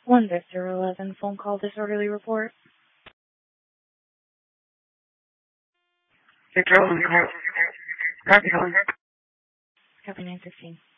One Victor 11 phone call disorderly report. Victor 11 call. Copy, calling. Copy 915.